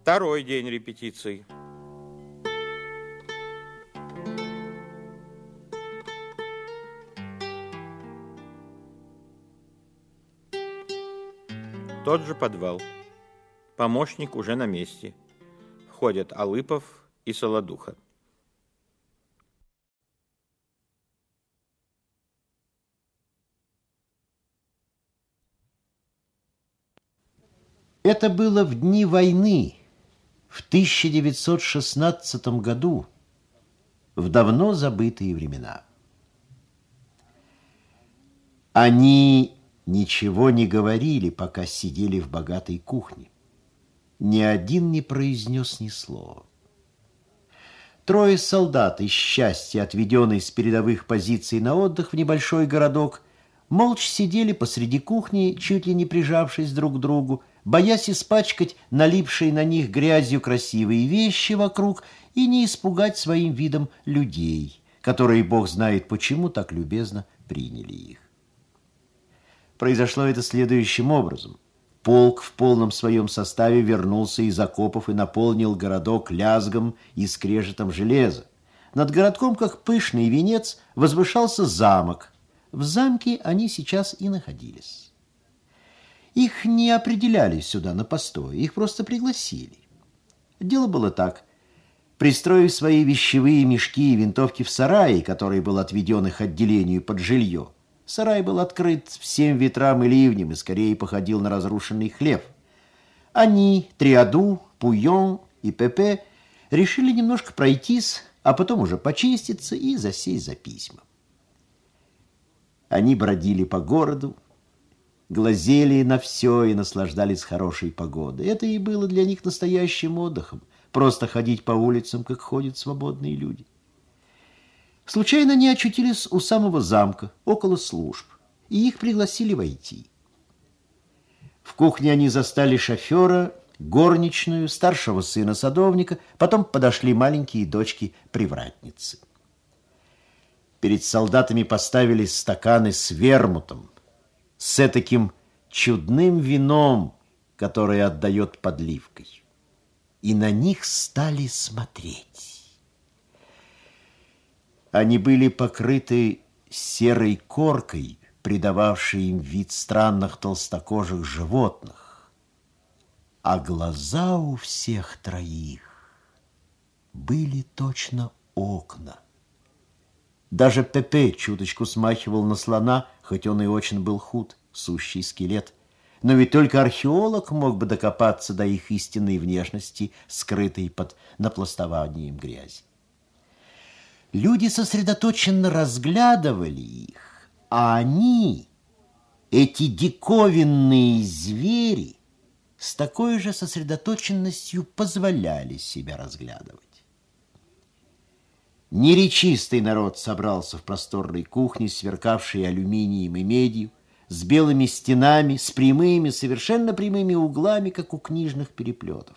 Второй день репетиций. Тот же подвал. Помощник уже на месте. Входят Алыпов и Солодуха. Это было в дни войны, в 1916 году, в давно забытые времена. Они ничего не говорили, пока сидели в богатой кухне. Ни один не произнес ни слова. Трое солдат из части, отведенной с передовых позиций на отдых в небольшой городок, молча сидели посреди кухни, чуть ли не прижавшись друг к другу, боясь испачкать налипшие на них грязью красивые вещи вокруг и не испугать своим видом людей, которые, бог знает почему, так любезно приняли их. Произошло это следующим образом. Полк в полном своем составе вернулся из окопов и наполнил городок лязгом и скрежетом железа. Над городком, как пышный венец, возвышался замок. В замке они сейчас и находились. Их не определяли сюда на постой, их просто пригласили. Дело было так. Пристроив свои вещевые мешки и винтовки в сарае, который был отведен их отделению под жилье, сарай был открыт всем ветрам и ливням и скорее походил на разрушенный хлев. Они, Триаду, Пуйон и Пепе, решили немножко пройтись, а потом уже почиститься и засесть за письма. Они бродили по городу, глазели на все и наслаждались хорошей погодой. Это и было для них настоящим отдыхом, просто ходить по улицам, как ходят свободные люди. Случайно они очутились у самого замка, около служб, и их пригласили войти. В кухне они застали шофера, горничную, старшего сына садовника, потом подошли маленькие дочки привратницы. Перед солдатами поставили стаканы с вермутом, с этаким чудным вином, которое отдает подливкой. И на них стали смотреть. Они были покрыты серой коркой, придававшей им вид странных толстокожих животных. А глаза у всех троих были точно окна. Даже Пепе чуточку смахивал на слона, хоть он и очень был худ, сущий скелет. Но ведь только археолог мог бы докопаться до их истинной внешности, скрытой под напластованием грязи. Люди сосредоточенно разглядывали их, а они, эти диковинные звери, с такой же сосредоточенностью позволяли себя разглядывать. Неречистый народ собрался в просторной кухне, сверкавшей алюминием и медью, с белыми стенами, с прямыми, совершенно прямыми углами, как у книжных переплетов.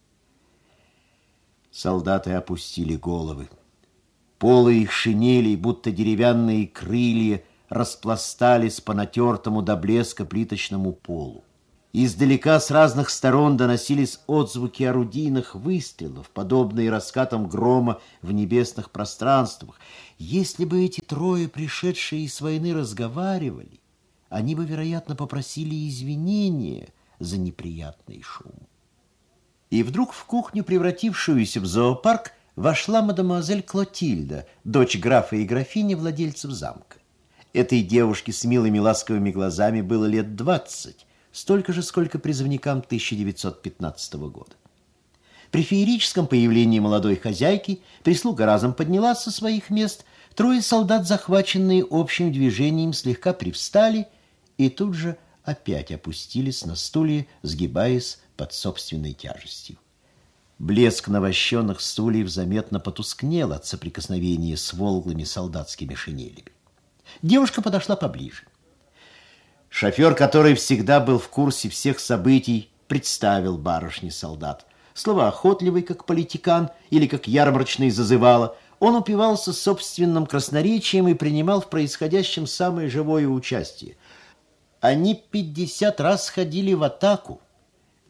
Солдаты опустили головы. Полы их шинелей, будто деревянные крылья, распластались по натертому до блеска плиточному полу. Издалека с разных сторон доносились отзвуки орудийных выстрелов, подобные раскатам грома в небесных пространствах. Если бы эти трое, пришедшие из войны, разговаривали, они бы, вероятно, попросили извинения за неприятный шум. И вдруг в кухню, превратившуюся в зоопарк, вошла мадемуазель Клотильда, дочь графа и графини, владельцев замка. Этой девушке с милыми ласковыми глазами было лет 20, столько же, сколько призывникам 1915 года. При феерическом появлении молодой хозяйки прислуга разом поднялась со своих мест, трое солдат, захваченные общим движением, слегка привстали и тут же опять опустились на стулья, сгибаясь под собственной тяжестью. Блеск навощенных стульев заметно потускнел от соприкосновения с волглыми солдатскими шинелями. Девушка подошла поближе. Шофер, который всегда был в курсе всех событий, представил барышне солдат. Словоохотливый, как политикан, или как ярмарочный зазывало, он упивался собственным красноречием и принимал в происходящем самое живое участие. Они 50 раз ходили в атаку.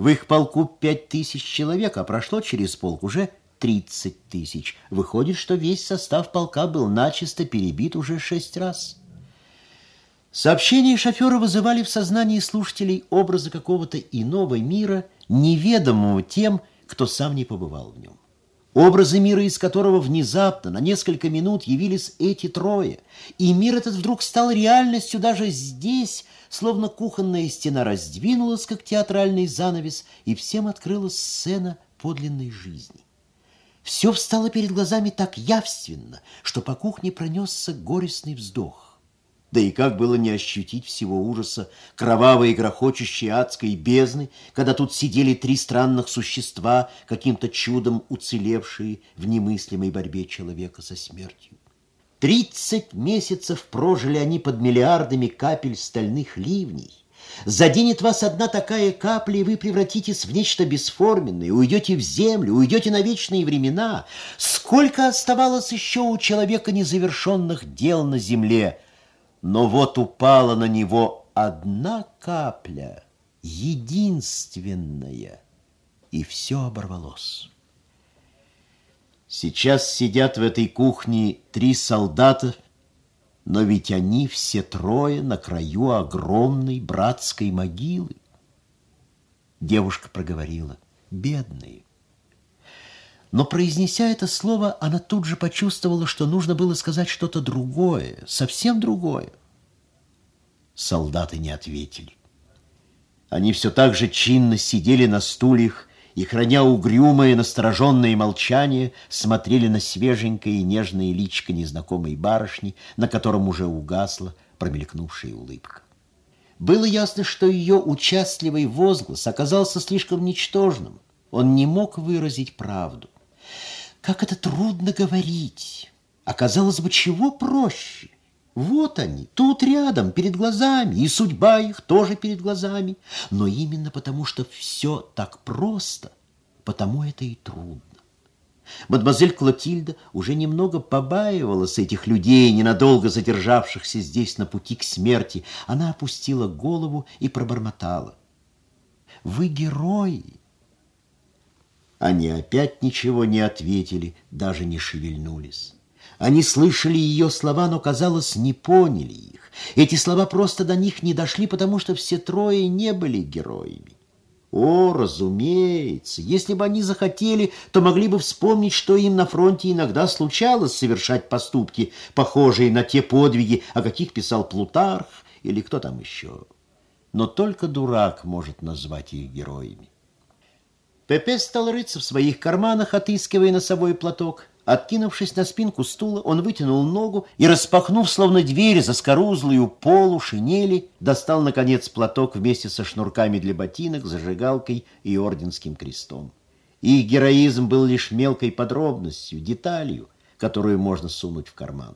В их полку 5000 человек, а прошло через полк уже 30 тысяч. Выходит, что весь состав полка был начисто перебит уже 6 раз. Сообщения шофера вызывали в сознании слушателей образы какого-то иного мира, неведомого тем, кто сам не побывал в нем. Образы мира, из которого внезапно на несколько минут явились эти трое, и мир этот вдруг стал реальностью даже здесь, словно кухонная стена раздвинулась, как театральный занавес, и всем открылась сцена подлинной жизни. Все встало перед глазами так явственно, что по кухне пронесся горестный вздох. Да и как было не ощутить всего ужаса кровавой и грохочущей адской бездны, когда тут сидели 3 странных существа, каким-то чудом уцелевшие в немыслимой борьбе человека со смертью. 30 месяцев прожили они под миллиардами капель стальных ливней. Заденет вас одна такая капля, и вы превратитесь в нечто бесформенное, уйдете в землю, уйдете на вечные времена. Сколько оставалось еще у человека незавершенных дел на земле? Но вот упала на него одна капля, единственная, и все оборвалось. Сейчас сидят в этой кухне 3 солдата, но ведь они все трое на краю огромной братской могилы. Девушка проговорила: бедные. Но, произнеся это слово, она тут же почувствовала, что нужно было сказать что-то другое, совсем другое. Солдаты не ответили. Они все так же чинно сидели на стульях и, храня угрюмое, настороженное молчание, смотрели на свеженькое и нежное личико незнакомой барышни, на котором уже угасла промелькнувшая улыбка. Было ясно, что ее участливый возглас оказался слишком ничтожным. Он не мог выразить правду. Как это трудно говорить! Оказалось бы, чего проще? Вот они, тут рядом, перед глазами, и судьба их тоже перед глазами. Но именно потому, что все так просто, потому это и трудно. Мадемуазель Клотильда уже немного побаивалась этих людей, ненадолго задержавшихся здесь на пути к смерти. Она опустила голову и пробормотала: «Вы герои!» Они опять ничего не ответили, даже не шевельнулись. Они слышали ее слова, но, казалось, не поняли их. Эти слова просто до них не дошли, потому что все трое не были героями. О, разумеется, если бы они захотели, то могли бы вспомнить, что им на фронте иногда случалось совершать поступки, похожие на те подвиги, о каких писал Плутарх или кто там еще. Но только дурак может назвать их героями. Пепе стал рыться в своих карманах, отыскивая носовой платок. Откинувшись на спинку стула, он вытянул ногу и, распахнув, словно дверь, заскорузлую полу шинели, достал, наконец, платок вместе со шнурками для ботинок, зажигалкой и орденским крестом. Их героизм был лишь мелкой подробностью, деталью, которую можно сунуть в карман.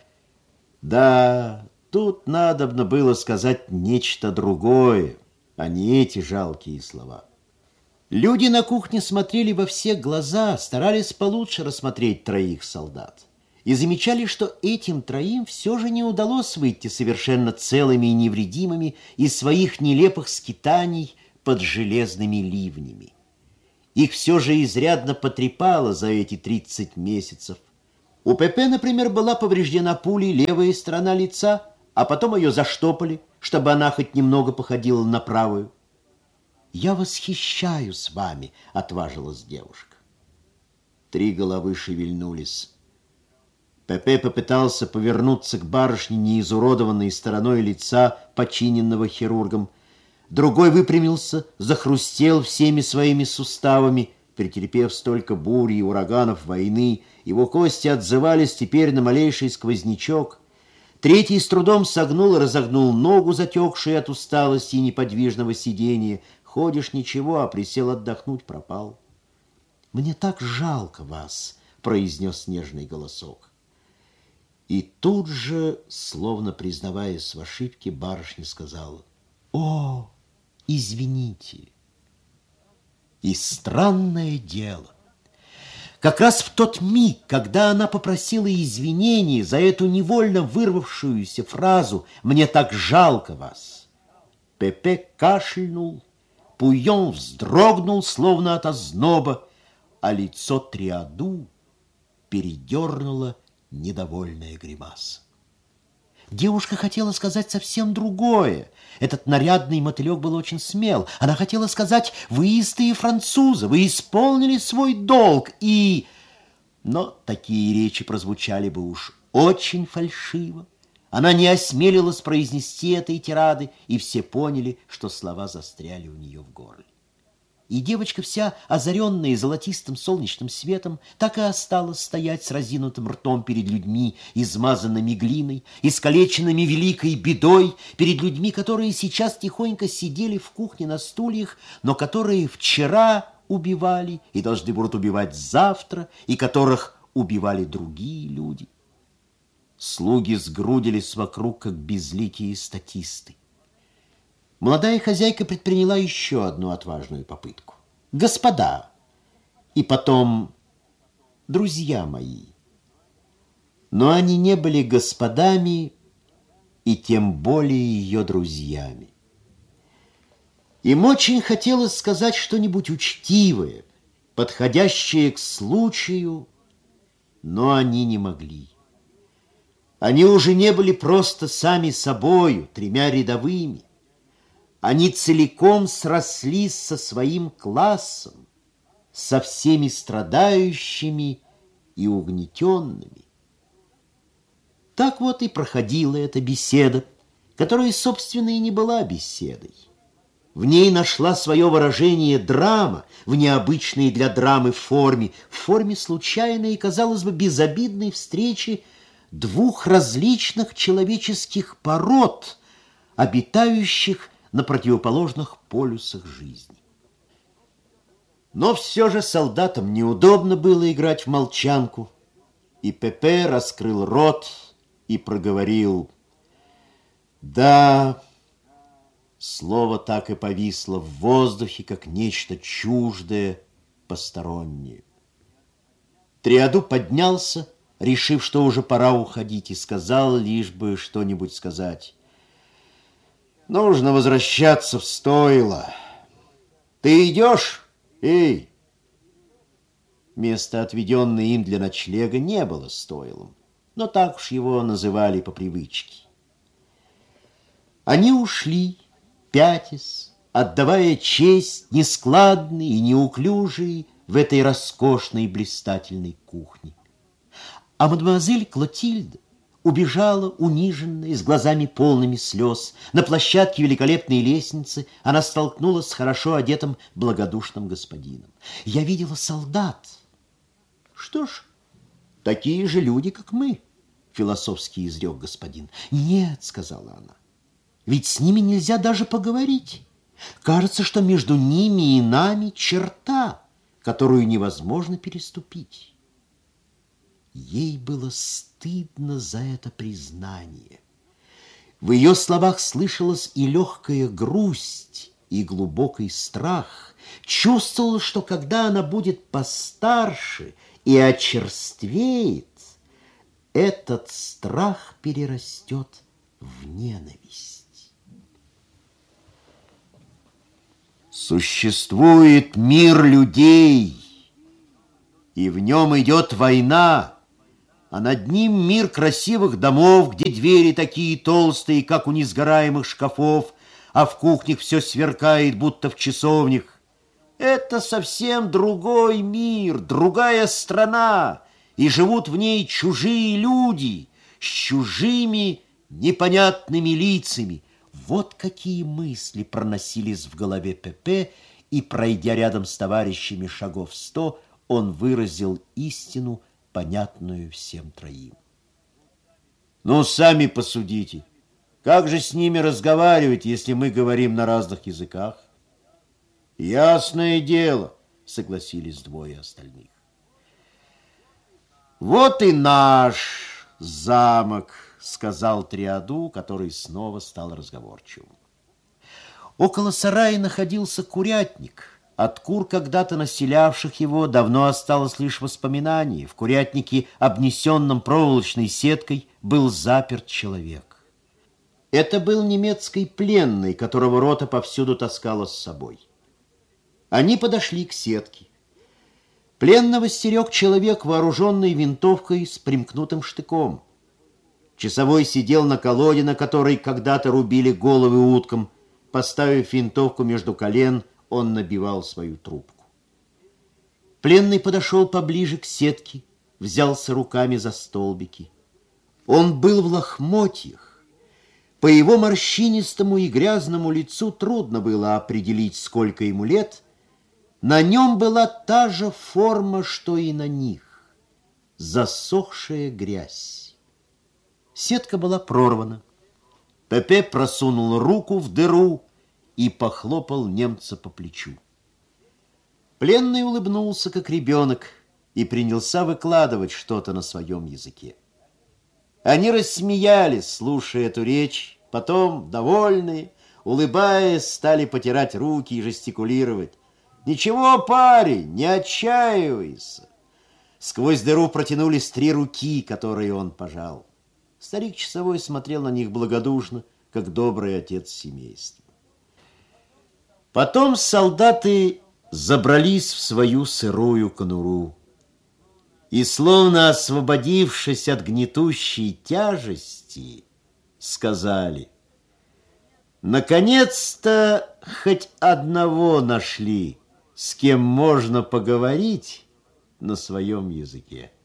Да, тут надобно было сказать нечто другое, а не эти жалкие слова. Люди на кухне смотрели во все глаза, старались получше рассмотреть 3 солдат. И замечали, что этим 3 все же не удалось выйти совершенно целыми и невредимыми из своих нелепых скитаний под железными ливнями. Их все же изрядно потрепало за эти 30 месяцев. У Пепе, например, была повреждена пулей левая сторона лица, а потом ее заштопали, чтобы она хоть немного походила на правую. «Я восхищаюсь вами», — отважилась девушка. 3 головы шевельнулись. Пепе попытался повернуться к барышне неизуродованной стороной лица, починенного хирургом. Другой выпрямился, захрустел всеми своими суставами. Претерпев столько бурь и ураганов войны, его кости отзывались теперь на малейший сквознячок. 3 с трудом согнул и разогнул ногу, затекшую от усталости и неподвижного сидения. Ходишь ничего, а присел отдохнуть, пропал. «Мне так жалко вас», — произнес нежный голосок. И тут же, словно признаваясь в ошибке, барышня сказала: «О, извините». И странное дело, как раз в тот миг, когда она попросила извинения за эту невольно вырвавшуюся фразу «мне так жалко вас», Пепе кашлянул, Пуйон вздрогнул, словно от озноба, а лицо Триаду передернула недовольная гримаса. Девушка хотела сказать совсем другое. Этот нарядный мотылек был очень смел. Она хотела сказать: вы истые французы, вы исполнили свой долг, и... Но такие речи прозвучали бы уж очень фальшиво. Она не осмелилась произнести этой тирады, и все поняли, что слова застряли у нее в горле. И девочка, вся озаренная золотистым солнечным светом, так и осталась стоять с разинутым ртом перед людьми, измазанными глиной, искалеченными великой бедой, перед людьми, которые сейчас тихонько сидели в кухне на стульях, но которые вчера убивали и должны будут убивать завтра, и которых убивали другие люди. Слуги сгрудились вокруг, как безликие статисты. Молодая хозяйка предприняла еще одну отважную попытку. «Господа, и потом, друзья мои». Но они не были господами и тем более ее друзьями. Им очень хотелось сказать что-нибудь учтивое, подходящее к случаю, но они не могли. Они уже не были просто сами собою, тремя рядовыми. Они целиком срослись со своим классом, со всеми страдающими и угнетенными. Так вот и проходила эта беседа, которая, собственно, и не была беседой. В ней нашла свое выражение драма в необычной для драмы форме, в форме случайной и, казалось бы, безобидной встречи двух различных человеческих пород, обитающих на противоположных полюсах жизни. Но все же солдатам неудобно было играть в молчанку, и Пепе раскрыл рот и проговорил: «Да». Слово так и повисло в воздухе, как нечто чуждое, постороннее. Триаду поднялся, решив, что уже пора уходить, и сказал, лишь бы что-нибудь сказать: «Нужно возвращаться в стойло. Ты идешь? Эй!» Место, отведенное им для ночлега, не было стойлом, но так уж его называли по привычке. Они ушли, пятясь, отдавая честь нескладной и неуклюжей в этой роскошной и блистательной кухне. А мадемуазель Клотильда убежала, униженная, с глазами полными слез. На площадке великолепной лестницы она столкнулась с хорошо одетым благодушным господином. «Я видела солдат». «Что ж, такие же люди, как мы», — философски изрек господин. «Нет», — сказала она, — «ведь с ними нельзя даже поговорить. Кажется, что между ними и нами черта, которую невозможно переступить». Ей было стыдно за это признание. В ее словах слышалась и легкая грусть, и глубокий страх. Чувствовала, что когда она будет постарше и очерствеет, этот страх перерастет в ненависть. Существует мир людей, и в нем идет война, а над ним мир красивых домов, где двери такие толстые, как у несгораемых шкафов, а в кухнях все сверкает, будто в часовнях. Это совсем другой мир, другая страна, и живут в ней чужие люди с чужими непонятными лицами. Вот какие мысли проносились в голове Пепе, и, пройдя рядом с товарищами шагов 100, он выразил истину, понятную всем троим. Ну, сами посудите, как же с ними разговаривать, если мы говорим на разных языках? Ясное дело, согласились двое остальных. Вот и наш замок, сказал Триаду, который снова стал разговорчивым. Около сарая находился курятник. От кур, когда-то населявших его, давно осталось лишь воспоминание. В курятнике, обнесенном проволочной сеткой, был заперт человек. Это был немецкий пленный, которого рота повсюду таскала с собой. Они подошли к сетке. Пленного стерег человек, вооруженный винтовкой с примкнутым штыком. Часовой сидел на колоде, на которой когда-то рубили головы уткам. Поставив винтовку между колен, он набивал свою трубку. Пленный подошел поближе к сетке, взялся руками за столбики. Он был в лохмотьях. По его морщинистому и грязному лицу трудно было определить, сколько ему лет. На нем была та же форма, что и на них. Засохшая грязь. Сетка была прорвана. Пепе просунул руку в дыру и похлопал немца по плечу. Пленный улыбнулся, как ребенок, и принялся выкладывать что-то на своем языке. Они рассмеялись, слушая эту речь, потом, довольные, улыбаясь, стали потирать руки и жестикулировать. «Ничего, парень, не отчаивайся!» Сквозь дыру протянулись 3 руки, которые он пожал. Старик часовой смотрел на них благодушно, как добрый отец семейства. Потом солдаты забрались в свою сырую конуру и, словно освободившись от гнетущей тяжести, сказали: «Наконец-то хоть одного нашли, с кем можно поговорить на своем языке».